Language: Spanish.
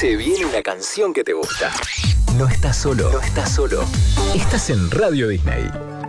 Se viene una canción que te gusta. No estás solo, no estás solo. Estás en Radio Disney.